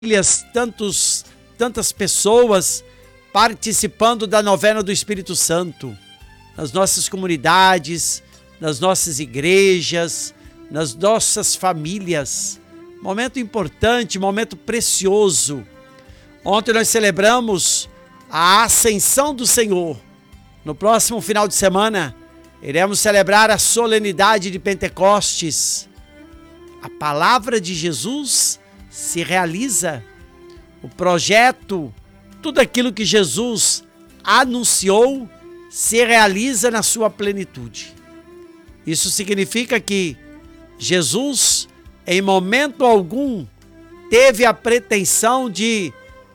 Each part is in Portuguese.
famílias, tantas pessoas participando da novena do Espírito Santo, nas nossas comunidades, nas nossas igrejas, nas nossas famílias. Momento importante, momento precioso. Ontem nós celebramos a Ascensão do Senhor. No próximo final de semana, iremos celebrar a solenidade de Pentecostes. A palavra de Jesus se realiza. O projeto, tudo aquilo que Jesus anunciou, se realiza na sua plenitude. Isso significa que Jesus, em momento algum, teve a pretensão de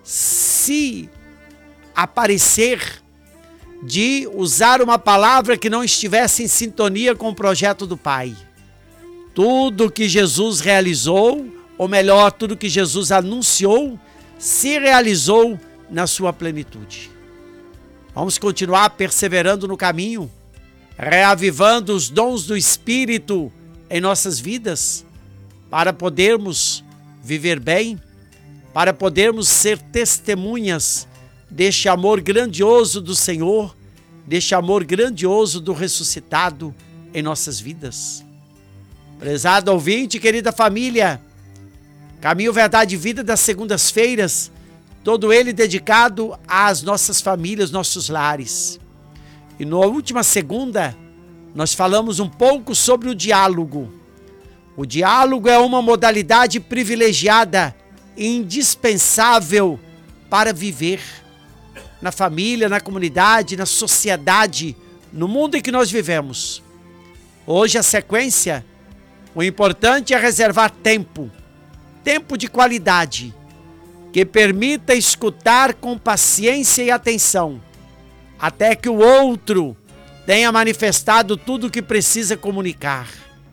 se aparecer, de usar uma palavra que não estivesse em sintonia com o projeto do Pai. Tudo que Jesus realizou, ou melhor, tudo que Jesus anunciou, se realizou na sua plenitude. Vamos continuar perseverando no caminho, reavivando os dons do Espírito em nossas vidas, para podermos viver bem, para podermos ser testemunhas deste amor grandioso do Senhor, deste amor grandioso do ressuscitado em nossas vidas. Prezado ouvinte, querida família, Caminho, Verdade e Vida das segundas-feiras, todo ele dedicado às nossas famílias, nossos lares. E na última segunda, nós falamos um pouco sobre o diálogo. O diálogo é uma modalidade privilegiada e indispensável para viver na família, na comunidade, na sociedade, no mundo em que nós vivemos. Hoje a sequência, o importante é reservar tempo de qualidade, que permita escutar com paciência e atenção, até que o outro tenha manifestado tudo o que precisa comunicar.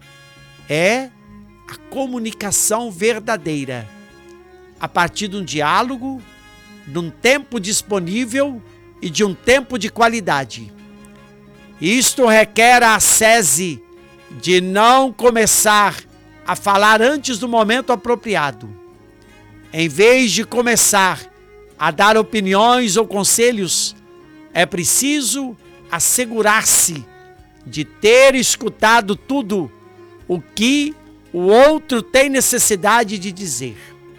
É a comunicação verdadeira, a partir de um diálogo, de um tempo disponível e de um tempo de qualidade. Isto requer a ascese de não começar a falar antes do momento apropriado. Em vez de começar a dar opiniões ou conselhos, é preciso assegurar-se de ter escutado tudo o que o outro tem necessidade de dizer.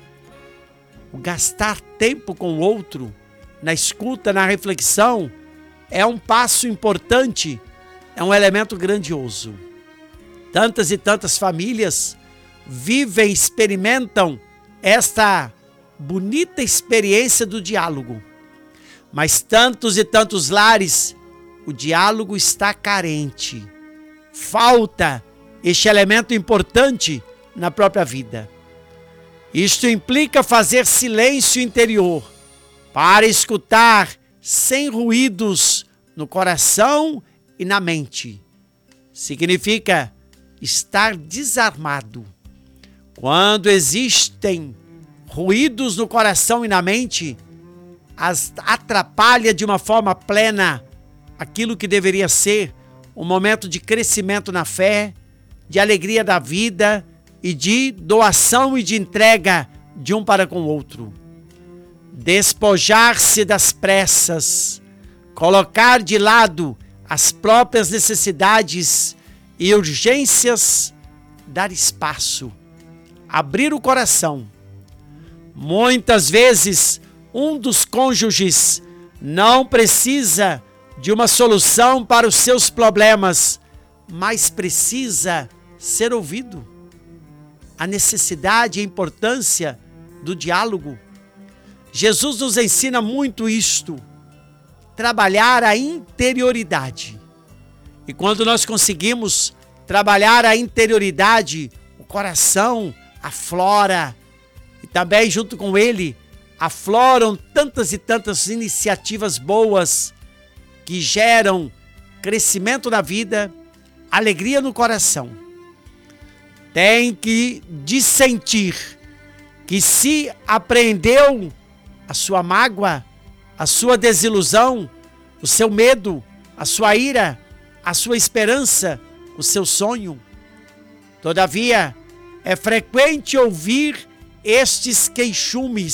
O gastar tempo com o outro, na escuta, na reflexão, é um passo importante, é um elemento grandioso. Tantas e tantas famílias vivem, experimentam esta bonita experiência do diálogo. Mas tantos e tantos lares, o diálogo está carente. Falta este elemento importante na própria vida. Isto implica fazer silêncio interior para escutar sem ruídos no coração e na mente. Significa estar desarmado. Quando existem ruídos no coração e na mente, atrapalha de uma forma plena aquilo que deveria ser um momento de crescimento na fé, de alegria da vida e de doação e de entrega de um para com o outro. Despojar-se das pressas, colocar de lado as próprias necessidades e urgências, dar espaço, abrir o coração. Muitas vezes, um dos cônjuges não precisa de uma solução para os seus problemas, mas precisa ser ouvido. A necessidade e a importância do diálogo. Jesus nos ensina muito isto, trabalhar a interioridade. E quando nós conseguimos trabalhar a interioridade, o coração aflora, e também junto com ele afloram tantas e tantas iniciativas boas que geram crescimento na vida, alegria no coração. Tem que dissentir que se apreendeu a sua mágoa, a sua desilusão, o seu medo, a sua ira, a sua esperança, o seu sonho. Todavia, é frequente ouvir estes queixumes